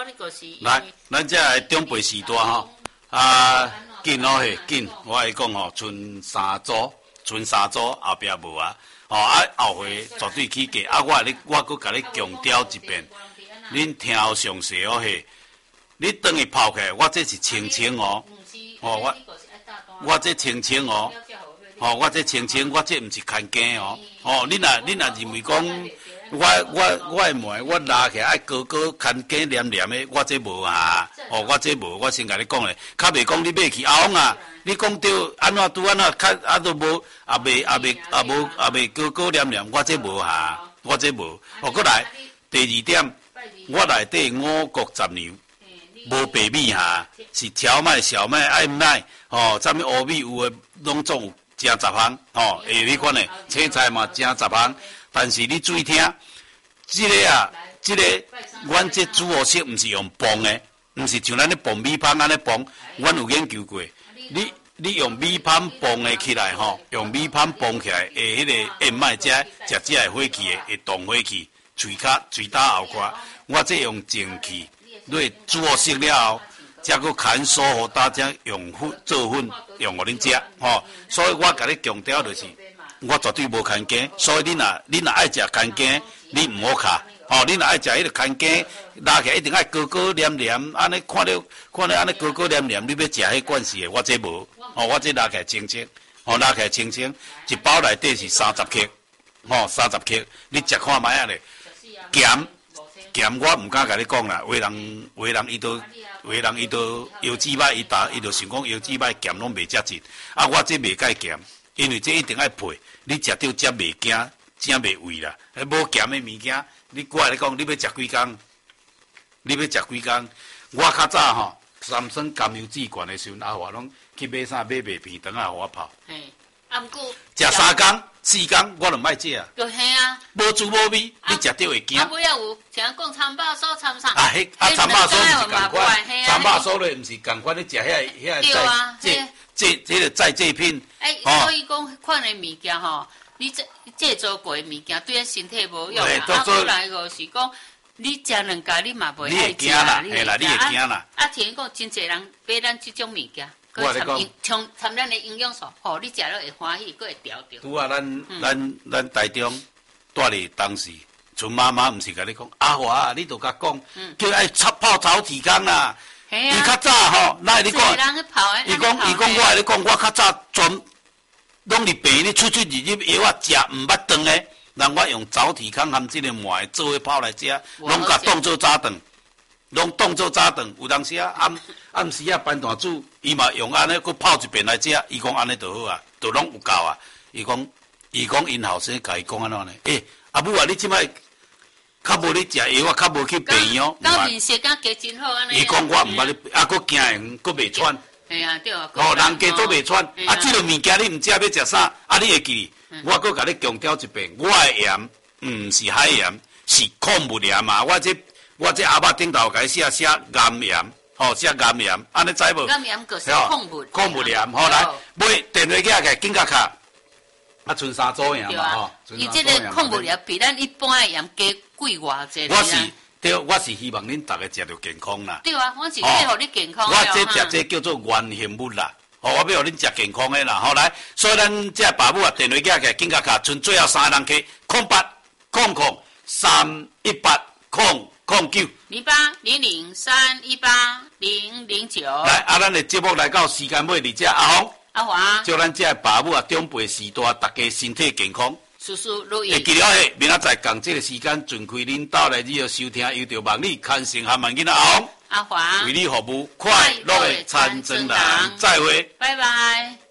你个是。 来，咱这个长辈时代吼，紧哦嘿紧，我来讲吼，剩3组，后壁无啊，后回绝对起价，我搁甲你强调一遍，恁听好详细哦嘿，你等伊泡起来，我这是清清哦，我这清清哦，我这清清，我这毋是牵假哦，你若认为讲。我的门，我拉起来爱高高牵假黏黏的，我这无啊，我这无，我先甲你讲咧，较袂讲你买去阿翁啊，你讲着安怎拄安怎，都无，未高高黏黏，我这无啊，我这无。过来第二点，我内底5谷杂粮，无白米哈，是荞麦、小麦、艾麦，啥物乌米有诶，拢总有正10项，下迄款诶，青菜嘛正10项。但是你注意听，这个，阮这主和式毋是用磅的，毋是像咱咧磅米芳安尼磅，阮有研究过。你用米芳磅的起来吼，用米芳磅起来，迄个燕麦食会火气的，会动火气，嘴打后壳。我这用蒸气，你主和式了后，才搁砍酥互大家用粉做粉，用互恁食吼。所以我甲你强调就是。我绝对无牵假，所以你若爱食牵假，你毋好卡。你若爱食迄个牵假，拉起来一定爱高高黏黏，安尼看到安尼高高黏黏，你要食迄款式的，我这无。我这拉起来清清，拉起来清清，一包内底是30克，30克，你食看卖啊咧。咸我毋敢甲你讲啦，有的人伊都腰子歹，伊就想讲腰子歹咸拢袂遮劲，我这袂介咸。因为这一定爱配，你食到才袂惊，才袂胃啦。无咸的物件，你过来讲，你要食几工？我较早吼，三酸甘油脂罐的时阵，阿华拢去买麦片当啊，互我泡。 毋过食3工、4工，我就莫食啊。 就嘿啊， 无滋无味，你食到会惊。 尾仔有像讲参巴酥参啥？ 参巴酥毋是共款，参巴酥咧毋是共款，你食遐这个在这片， 所以讲款的物件吼，你这做过的物件对咱身体无用啊。过来个是讲，你食两家你嘛袂爱食啦， 你会惊啦。 听讲真侪人买咱这种物件，掺咱的营养素，你食了会欢喜，佫会调着。 拄啊，咱台中住咧当时，春妈妈毋是甲你讲，阿华，你都甲讲，叫爱泡早提工啦。伊较早吼，那你讲，伊讲我来讲，我较早全拢伫病咧出入药啊食毋捌顿诶，人我用早体康含这个糜做伙泡来食，拢甲当做早顿，有当时暗时班大煮，伊嘛用安尼佫泡一遍来食，伊讲安尼就好啊，就拢有够啊。伊讲因后生甲伊讲安怎呢？阿母啊，你即摆。较无咧食药啊，较无去病院哦。 到面色甲加真好安尼。 伊讲我毋捌咧，佫惊人，佫袂喘。 啊，对啊。 人家都袂喘，即个物件你毋知要食啥，你会记？我佫甲你强调一遍，我的盐毋是海盐，是矿物盐嘛。我这阿爸顶头甲写岩盐，写岩盐，安尼知无？ 岩盐就是矿物盐，来买电话起来，紧甲卡。剩3组盐嘛， 伊这个矿物盐比咱一般的盐加贵偌济。 我是希望恁大家食着健康啦。 对啊，我是要互你健康。 我这食这叫做原形物啦，我要互恁食健康的啦。来，所以咱这爸母啊，电话起来，紧甲卡，剩最后3个人去0800318009。 0800318009。 来，咱的节目来到时间尾，而这阿华，祝咱这爸母啊，长辈时代，大家身体健康， 事事如意。 会记了嘿，明仔载同这个时间，准开恁到来你要收听，又着望你看成和万囡仔阿华， 阿华为你服务，快乐的参政人，再会， 拜拜。